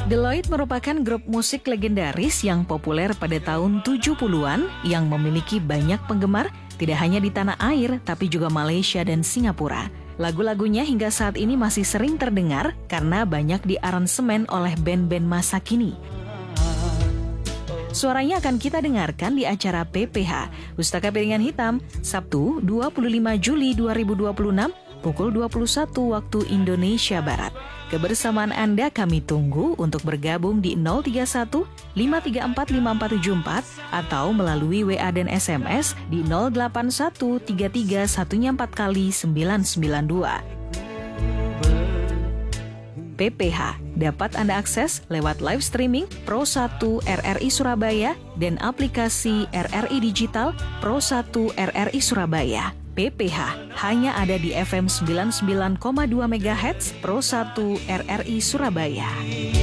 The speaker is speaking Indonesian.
Deloitte merupakan grup musik legendaris yang populer pada tahun 70-an yang memiliki banyak penggemar tidak hanya di tanah air tapi juga Malaysia dan Singapura. Lagu-lagunya hingga saat ini masih sering terdengar karena banyak diaransemen oleh band-band masa kini. Suaranya akan kita dengarkan di acara PPH, Pustaka Piringan Hitam, Sabtu 25 Juli 2026, pukul 21 waktu Indonesia Barat. Kebersamaan Anda kami tunggu untuk bergabung di 031 534 5474 atau melalui WA dan SMS di 081 33 144 kali 992. PPH dapat Anda akses lewat live streaming Pro1 RRI Surabaya dan aplikasi RRI Digital Pro1 RRI Surabaya. PPH hanya ada di FM 99,2 MHz Pro1 RRI Surabaya.